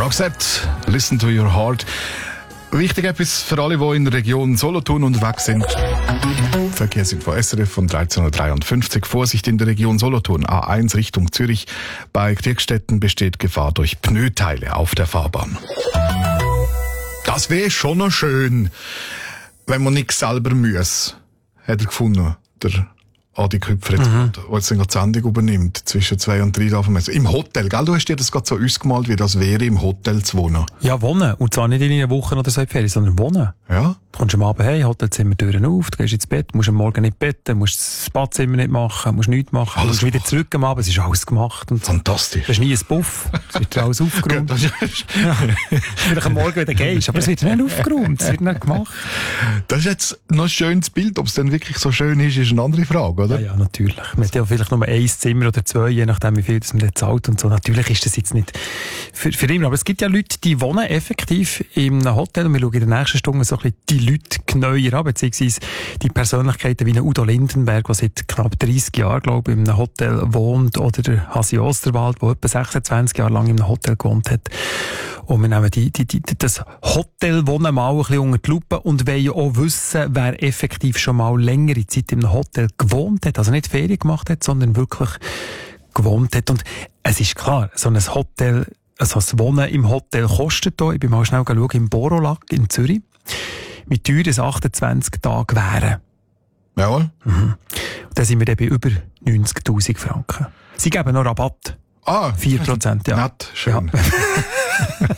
Roxette, listen to your heart. Wichtig etwas für alle, die in der Region Solothurn unterwegs sind. Verkehrsinfo SRF von 13.53 Uhr. Vorsicht in der Region Solothurn. A1 Richtung Zürich. Bei Kriegstetten besteht Gefahr durch Pneuteile auf der Fahrbahn. Das wäre schon noch schön, wenn man nichts selber muss. Hat er gefunden, der Adi Küpfer, der jetzt die Sendung übernimmt, zwischen 2 und 3 davon. Im Hotel, gell? Du hast dir das gerade so ausgemalt, wie das wäre, im Hotel zu wohnen. Ja, wohnen. Und zwar nicht in einer Woche oder so in Ferien, sondern wohnen. Ja. Du kommst am Abend heim, Hotelzimmer Türen auf, du gehst ins Bett, musst am Morgen nicht betten, musst das Badzimmer nicht machen, musst nichts machen, du musst wieder zurück am Abend, es ist alles gemacht. Und fantastisch. Das ist nie ein Buff, es wird alles aufgeräumt. Vielleicht am Morgen wieder gehst, aber es wird nicht aufgeräumt, es wird nicht gemacht. Das ist jetzt noch ein schönes Bild, ob es denn wirklich so schön ist eine andere Frage, oder? Ja, natürlich. Man hat ja vielleicht nur ein Zimmer oder 2, je nachdem wie viel das man da zahlt und so. Natürlich ist das jetzt nicht für immer, aber es gibt ja Leute, die wohnen effektiv in einem Hotel und wir schauen in der nächsten Stunde so ein bisschen die Leute genauer an, beziehungsweise die Persönlichkeiten wie ein Udo Lindenberg, der seit knapp 30 Jahren, glaube ich, in einem Hotel wohnt, oder der Hasi Osterwald, der etwa 26 Jahre lang in einem Hotel gewohnt hat. Und wir nehmen das Hotelwohnen mal ein bisschen unter die Lupe und wollen ja auch wissen, wer effektiv schon mal längere Zeit in einem Hotel gewohnt hat. Also nicht Ferien gemacht hat, sondern wirklich gewohnt hat. Und es ist klar, so ein Hotel, also das Wohnen im Hotel kostet hier, ich bin mal schnell schauen, im Borolac in Zürich, mit Teuer des 28 Tage wären. Jawohl. Und dann sind wir dann bei über 90'000 Franken. Sie geben noch Rabatt. 4%, ja. Nett, schön. Ja.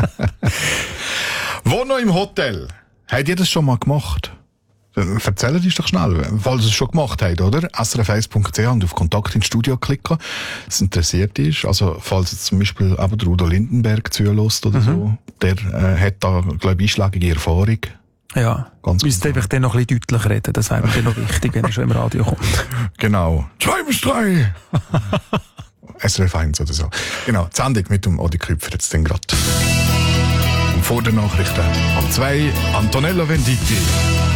Wohnen im Hotel. Habt ihr das schon mal gemacht? Erzählt uns doch schnell, falls ihr es schon gemacht habt, oder? srf1.ch und auf Kontakt ins Studio klicken, es interessiert ist. Also, falls jetzt zum Beispiel eben der Udo Lindenberg zulässt oder so, der hat da, glaube ich, einschlägige Erfahrung. Ja, müsste einfach dann noch ein bisschen deutlicher reden, das wäre mir dann noch wichtig, wenn er schon im Radio kommt. Genau. 2 bis 3! SRF 1 oder so. Genau, die Sendung mit dem Adi Küpfer jetzt dann gerade. Und vor den Nachrichten um 2 Antonello Venditti.